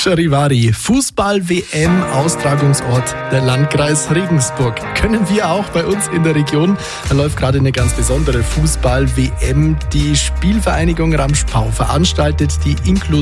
Charivari, Fußball-WM, Austragungsort der Landkreis Regensburg. Können wir auch bei uns in der Region. Da läuft gerade eine ganz besondere Fußball-WM. Die Spielvereinigung Ramschpau veranstaltet die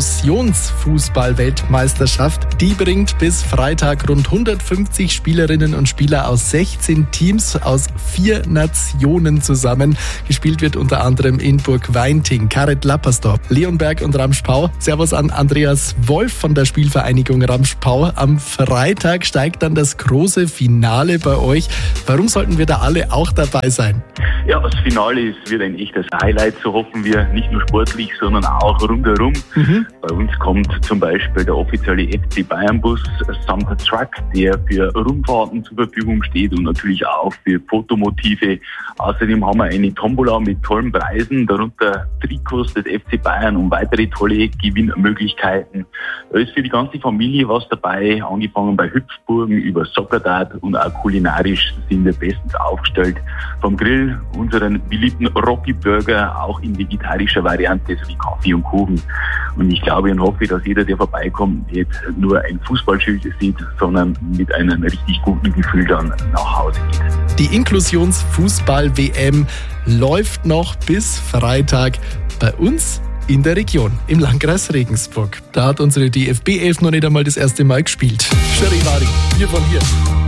Inklusionsfußball-Weltmeisterschaft. Die bringt bis Freitag rund 150 Spielerinnen und Spieler aus 16 Teams aus 4 Nationen zusammen. Gespielt wird unter anderem in Burg-Weinting, Karet-Lappersdorf, Leonberg und Ramschpau. Servus an Andreas Wolf von der Spielvereinigung Ramschpau. Am Freitag steigt dann das große Finale bei euch. Warum sollten wir da alle auch dabei sein? Ja, das Finale wird ein echtes Highlight, so hoffen wir, nicht nur sportlich, sondern auch rundherum. Bei uns kommt zum Beispiel der offizielle FC Bayern Bus samt Truck, der für Rundfahrten zur Verfügung steht und natürlich auch für Fotomotive. Außerdem haben wir eine Tombola mit tollen Preisen, darunter Trikots des FC Bayern und weitere tolle Gewinnmöglichkeiten. Da ist für die ganze Familie was dabei, angefangen bei Hüpfburgen über Sockerdart und auch kulinarisch sind wir bestens aufgestellt. Vom Grill unseren beliebten Rocky Burger, auch in vegetarischer Variante, sowie Kaffee und Kuchen. Und ich glaube und hoffe, dass jeder, der vorbeikommt, nicht nur ein Fußballschild sieht, sondern mit einem richtig guten Gefühl dann nach Hause geht. Die Inklusionsfußball-WM läuft noch bis Freitag bei uns in der Region, im Landkreis Regensburg. Da hat unsere DFB 11 noch nicht einmal das erste Mal gespielt. Charivari, wir von hier.